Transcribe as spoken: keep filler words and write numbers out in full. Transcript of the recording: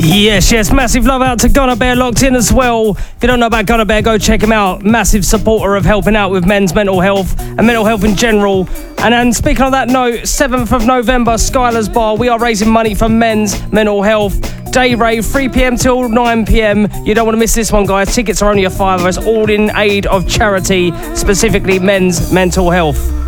Yes, yes, massive love out to Gunner Bear, locked in as well. If you don't know about Gunner Bear, go check him out. Massive supporter of helping out with men's mental health and mental health in general. And then speaking on that note, seventh of November, Skylar's Bar, we are raising money for men's mental health. Day rave, three p.m. till nine p.m. You don't want to miss this one, guys. Tickets are only a fiver. It's all in aid of charity, specifically men's mental health.